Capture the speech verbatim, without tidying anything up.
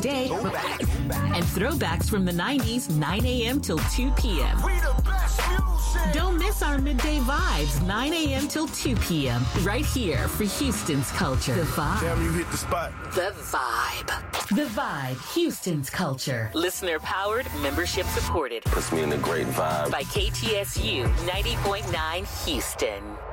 Day and throwbacks from the nineties, nine a.m. till two p.m. Don't miss our midday vibes, nine a.m. till two p.m. right here for Houston's culture. The Vibe. Damn, you hit the spot. The Vibe. The Vibe, Houston's culture. Listener powered, membership supported. Puts me in a great vibe. By K T S U ninety point nine Houston.